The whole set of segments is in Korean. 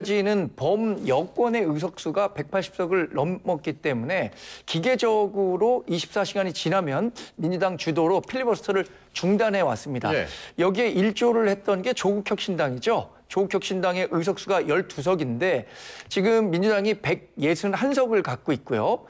지는 범여권의 의석수가 180석을 넘었기 때문에 기계적으로 24시간이 지나면 민주당 주도로 필리버스터를 중단해 왔습니다. 예. 여기에 일조를 했던 게 조국혁신당이죠. 조국혁신당의 의석수가 12석인데 지금 민주당이 161석을 갖고 있고요.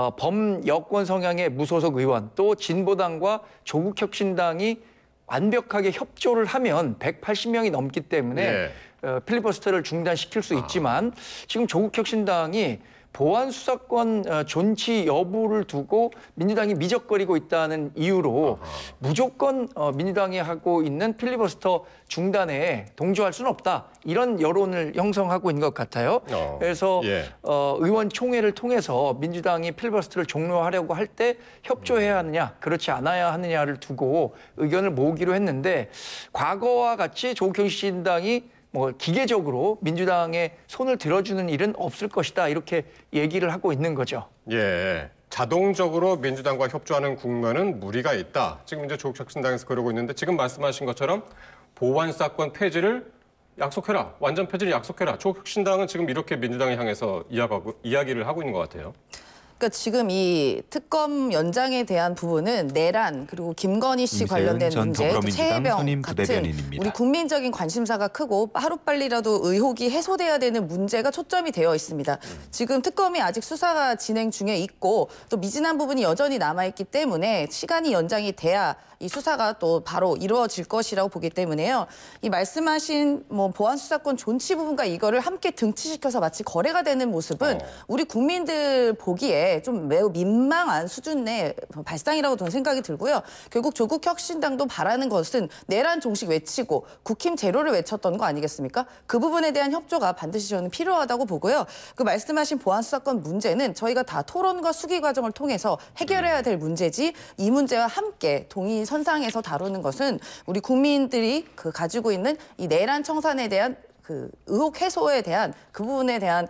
범여권 성향의 무소속 의원 또 진보당과 조국혁신당이 완벽하게 협조를 하면 180명이 넘기 때문에 예. 필리버스터를 중단시킬 수 있지만 지금 조국혁신당이 보안 수사권 존치 여부를 두고 민주당이 미적거리고 있다는 이유로 무조건 민주당이 하고 있는 필리버스터 중단에 동조할 수는 없다. 이런 여론을 형성하고 있는 것 같아요. 그래서 예. 의원총회를 통해서 민주당이 필리버스터를 종료하려고 할 때 협조해야 하느냐 그렇지 않아야 하느냐를 두고 의견을 모으기로 했는데 과거와 같이 조국혁신당이 기계적으로 민주당의 손을 들어주는 일은 없을 것이다. 이렇게 얘기를 하고 있는 거죠. 예. 자동적으로 민주당과 협조하는 국면은 무리가 있다. 지금 이제 조국혁신당에서 그러고 있는데 지금 말씀하신 것처럼 보안 사건 폐지를 약속해라. 완전 폐지를 약속해라. 조국혁신당은 지금 이렇게 민주당을 향해서 이야기를 하고 있는 것 같아요. 그러니까 지금 이 특검 연장에 대한 부분은 내란 그리고 김건희 씨 관련된 문제, 최혜병 같은 우리 국민적인 관심사가 크고 하루빨리라도 의혹이 해소돼야 되는 문제가 초점이 되어 있습니다. 지금 특검이 아직 수사가 진행 중에 있고 또 미진한 부분이 여전히 남아있기 때문에 시간이 연장이 돼야 이 수사가 또 바로 이루어질 것이라고 보기 때문에요. 이 말씀하신 보안 수사권 존치 부분과 이거를 함께 등치시켜서 마치 거래가 되는 모습은 우리 국민들 보기에 좀 매우 민망한 수준의 발상이라고 저는 생각이 들고요. 결국 조국혁신당도 바라는 것은 내란 종식 외치고 국힘 제로를 외쳤던 거 아니겠습니까? 그 부분에 대한 협조가 반드시 저는 필요하다고 보고요. 그 말씀하신 보안 수사권 문제는 저희가 다 토론과 수기 과정을 통해서 해결해야 될 문제지 이 문제와 함께 동의 선상에서 다루는 것은 우리 국민들이 가지고 있는 이 내란 청산에 대한 의혹 해소에 대한 그 부분에 대한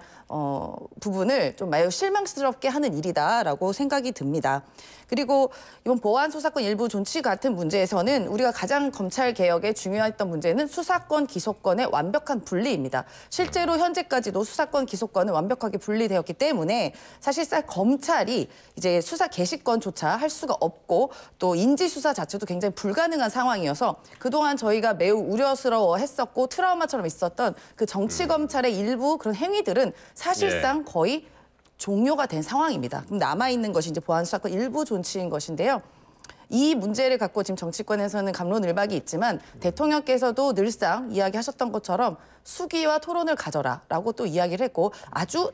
부분을 좀 매우 실망스럽게 하는 일이다라고 생각이 듭니다. 그리고 이번 보안 수사권 일부 존치 같은 문제에서는 우리가 가장 검찰 개혁에 중요했던 문제는 수사권, 기소권의 완벽한 분리입니다. 실제로 현재까지도 수사권, 기소권은 완벽하게 분리되었기 때문에 사실상 검찰이 이제 수사 개시권조차 할 수가 없고 또 인지 수사 자체도 굉장히 불가능한 상황이어서 그동안 저희가 매우 우려스러워했었고 트라우마처럼 있었던 그 정치 검찰의 일부 그런 행위들은 사실상 거의 종료가 된 상황입니다. 그럼 남아있는 것이 이제 보안 수사권 일부 존치인 것인데요. 이 문제를 갖고 지금 정치권에서는 갑론을박이 있지만 대통령께서도 늘상 이야기하셨던 것처럼 수기와 토론을 가져라라고 또 이야기를 했고 아주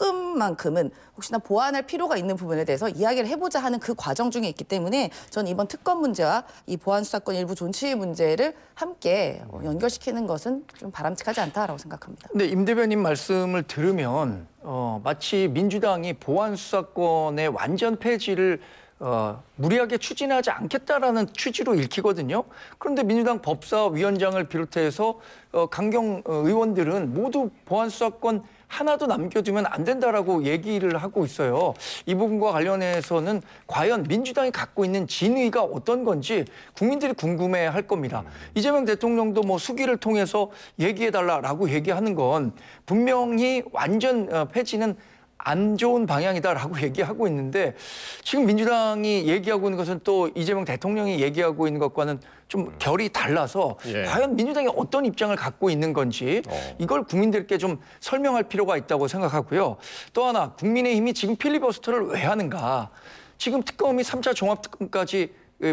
조금만큼은 혹시나 보완할 필요가 있는 부분에 대해서 이야기를 해보자 하는 그 과정 중에 있기 때문에 저는 이번 특검 문제와 이 보안 수사권 일부 존치 문제를 함께 연결시키는 것은 좀 바람직하지 않다라고 생각합니다. 근데 임 대변인 말씀을 들으면 마치 민주당이 보안 수사권의 완전 폐지를 무리하게 추진하지 않겠다라는 취지로 읽히거든요. 그런데 민주당 법사위원장을 비롯해서 강경 의원들은 모두 보안 수사권 하나도 남겨두면 안 된다라고 얘기를 하고 있어요. 이 부분과 관련해서는 과연 민주당이 갖고 있는 진의가 어떤 건지 국민들이 궁금해할 겁니다. 이재명 대통령도 수기를 통해서 얘기해달라라고 얘기하는 건 분명히 완전 폐지는 안 좋은 방향이다라고 얘기하고 있는데 지금 민주당이 얘기하고 있는 것은 또 이재명 대통령이 얘기하고 있는 것과는 좀 결이 달라서 과연 민주당이 어떤 입장을 갖고 있는 건지 이걸 국민들께 좀 설명할 필요가 있다고 생각하고요. 또 하나 국민의힘이 지금 필리버스터를 왜 하는가. 지금 특검이 3차 종합특검까지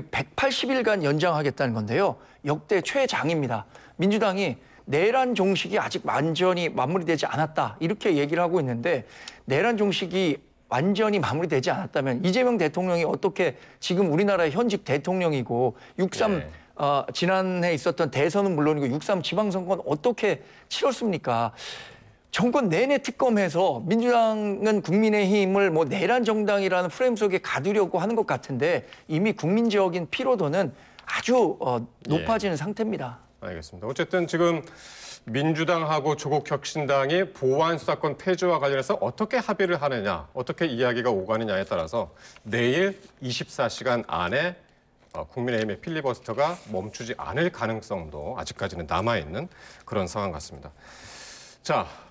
180일간 연장하겠다는 건데요. 역대 최장입니다. 민주당이 내란 종식이 아직 완전히 마무리되지 않았다. 이렇게 얘기를 하고 있는데 내란 종식이 완전히 마무리되지 않았다면 이재명 대통령이 어떻게 지금 우리나라의 현직 대통령이고 6.3 지난해 있었던 대선은 물론이고 6.3 지방선거는 어떻게 치렀습니까? 정권 내내 특검해서 민주당은 국민의힘을 내란 정당이라는 프레임 속에 가두려고 하는 것 같은데 이미 국민적인 피로도는 아주 높아지는 상태입니다. 알겠습니다. 어쨌든 지금 민주당하고 조국혁신당이 보안 수사권 폐지와 관련해서 어떻게 합의를 하느냐, 어떻게 이야기가 오가느냐에 따라서 내일 24시간 안에 국민의힘의 필리버스터가 멈추지 않을 가능성도 아직까지는 남아있는 그런 상황 같습니다. 자.